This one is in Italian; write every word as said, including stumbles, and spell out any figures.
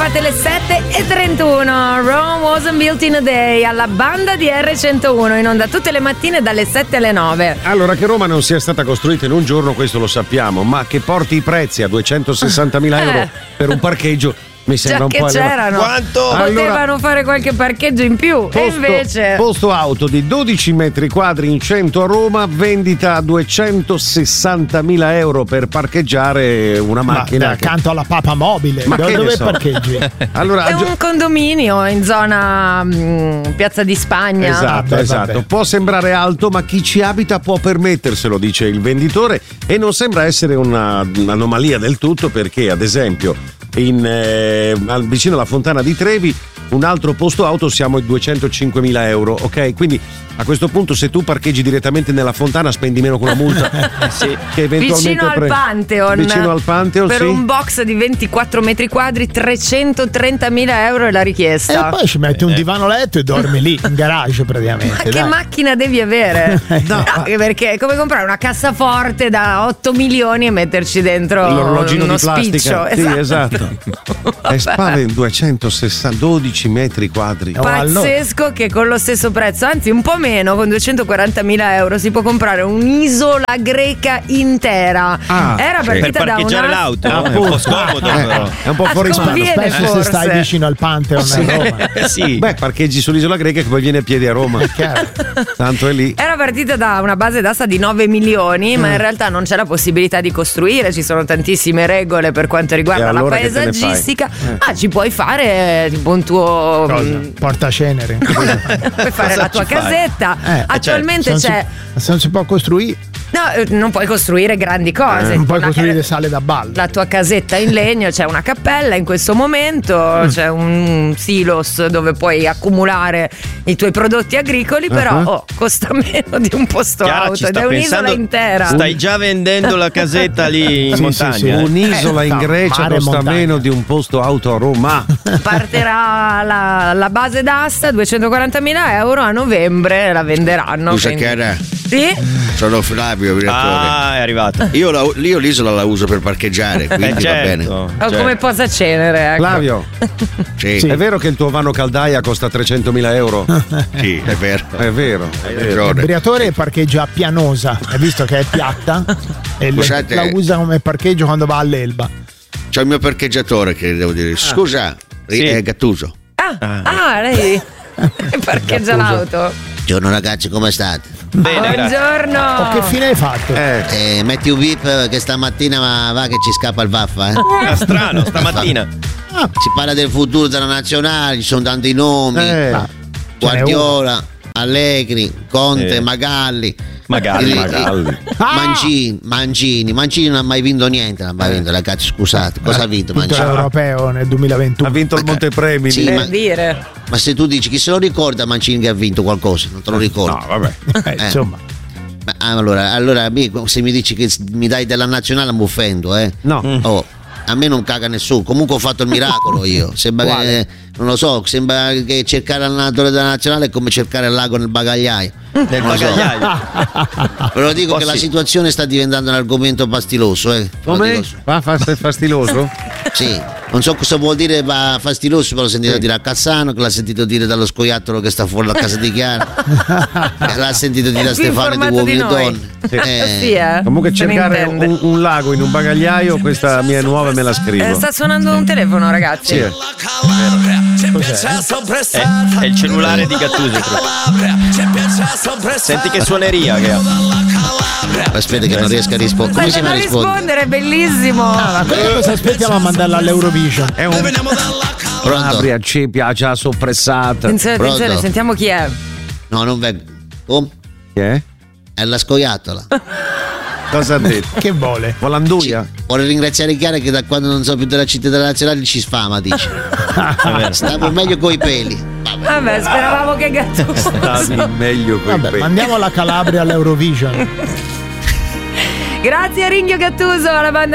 fatte le sette e trentuno. Rome wasn't built in a day, alla banda di erre centouno, in onda tutte le mattine dalle sette alle nove. Allora, che Roma non sia stata costruita in un giorno, questo lo sappiamo, ma che porti i prezzi a duecentosessantamila euro Eh. per un parcheggio mi sembra Già un che po' c'erano, Quanto? potevano Allora, fare qualche parcheggio in più. Posto, e invece posto auto di dodici metri quadri in centro a Roma, vendita a duecentosessantamila euro per parcheggiare una Ma macchina. che- accanto alla papa mobile. Ma dove che ne dove so? parcheggi? Allora, è gio- un condominio in zona mh, Piazza di Spagna. Esatto, Vabbè, esatto. vabbè. Può sembrare alto, ma chi ci abita può permetterselo, dice il venditore, e non sembra essere una- un'anomalia del tutto, perché ad esempio in, eh, al- vicino alla Fontana di Trevi un altro posto auto siamo ai duecentocinquemila euro, ok? Quindi a questo punto, se tu parcheggi direttamente nella fontana, spendi meno con la multa. Sì. Che eventualmente Vicino al pre- Pantheon, vicino al Pantheon, per sì. un box di ventiquattro metri quadri, trecentotrentamila euro è la E richiesta. poi ci metti un divano letto e dormi lì, in garage praticamente. Ma che dai. macchina devi avere? no, perché è come comprare una cassaforte da otto milioni e metterci dentro L'orologino uno di plastica. spiccio. Sì, esatto. È spave duecentosessanta, dodici metri quadri. Oh, allora. Pazzesco, che con lo stesso prezzo, anzi un po' meno, con duecentoquarantamila euro si può comprare un'isola greca intera. Ah, Era sì. Per partita da parcheggiare una... l'auto, è un Appunto. po' scomodo Eh, però. è un po' Ah, fuori conviene. mano. Specie se forse. stai vicino al Pantheon a Roma. Eh, sì. Beh, parcheggi sull'isola greca che poi vieni a piedi a Roma. Chiaro. Tanto è lì. Era partita da una base d'asta di nove milioni, Mm. ma in realtà non c'è la possibilità di costruire, ci sono tantissime regole per quanto riguarda E allora la che te ne paesaggistica. fai? Eh. Ah, ci puoi fare tipo un tuo Cosa? mh, Portacenere. puoi fare Cosa la tua ci fai? casetta. Eh, Attualmente non si- c'è se non si può costruire, no, eh, non puoi costruire grandi cose. non puoi Una- costruire sale da ballo. la tua casetta in legno, c'è una cappella in questo momento, c'è un silos dove puoi accumulare i tuoi prodotti agricoli, però Uh-huh. oh, costa meno di un posto Chiara ci auto ed sta è un'isola pensando- intera. Stai già vendendo la casetta lì in Sì, montagna. sì, sì. eh? Un'isola Eh, in no, Grecia mare e costa montagna. meno di un posto auto a Roma. Partirà la, la base d'asta, duecentoquarantamila euro, a novembre la venderanno. Scusa, quindi- Chiara, Sì? sono Flavio, direttore. Ah, è arrivato. Io, la- io l'isola la uso per parcheggiare, quindi Eh, va certo, bene. O certo. come posacenere, ecco. Flavio, Sì, è vero che il tuo vano caldaia costa trecentomila euro? sì, è vero. È vero, è Hai vero. Il ragione. briatore parcheggia a Pianosa, hai visto che è piatta? E le- Scusate. la usa come parcheggio quando va all'Elba. C'ho il mio parcheggiatore che devo dire. Scusa, Sì. è Gattuso. Ah, ah, lei parcheggia l'auto. Buongiorno ragazzi, come state? Bene, grazie. Buongiorno. Oh, che fine hai fatto? Eh, Eh, metti un bip che stamattina va, va che ci scappa il vaffa. Eh. Ah, strano, stamattina. Si parla del futuro della nazionale, ci sono tanti nomi. eh. Ah, Guardiola, Allegri, Conte, Eh. Magalli. Magari, Eh, magari. eh, Mancini, Mancini, Mancini non ha mai vinto niente, non ha mai vinto, ragazzi, scusate, cosa ha vinto vinto Mancini? l'europeo nel duemilaventuno. Ha vinto il Montepremi. Sì, Per ma- dire. Ma se tu dici chi se lo ricorda Mancini che ha vinto qualcosa, non te lo ricordi. No, vabbè. Eh, insomma, Ma, allora, allora mi- se mi dici che mi dai della nazionale mi offendo, eh. No. Oh, a me non caga nessuno, comunque ho fatto il miracolo io. Sembra che, non lo so, sembra che cercare l'allenatore della nazionale è come cercare il lago nel bagagliaio. Nel Non lo so. bagagliaio. Ve lo dico Oh, che la sì. situazione sta diventando un argomento pastiloso, eh. Ve lo Come? dico. Va fa- fastiloso? Sì, non so cosa vuol dire va fastiloso, però l'ho sentito dire a Cassano, che l'ha sentito dire dallo scoiattolo che sta fuori la casa di Chiara, che l'ha sentito dire È a più Stefano di informato uomini di e noi. donne. Sì. Eh, Sì, eh. Comunque Se ne cercare intende. un, un lago in un bagagliaio, questa mia è nuova e me la Eh, scrivo. sta suonando un telefono, ragazzi. Sì, eh. È, è il cellulare di Gattuso. proprio. Senti che suoneria che ha. Aspetta che non riesco a rispondere. Come si Aspetta, fa a non rispondere? rispondere, è bellissimo. ma quello cosa aspettiamo a mandarla all'Eurovision? È un Pronto? Fabria, ci piace la soppressata. Attenzione, Pronto? attenzione, sentiamo chi è. No, non vengo. Oh, Chi è? è la scoiattola. Cosa ha detto? Che vuole? Volanduia? Vuole ringraziare Chiara che da quando non so più della città della nazionale ci sfama, dice. Stavo meglio coi peli. Vabbè. Vabbè, speravamo che Gattuso. Stavi meglio con Vabbè, mandiamo la Calabria all'Eurovision. Grazie a Ringhio Gattuso, alla banda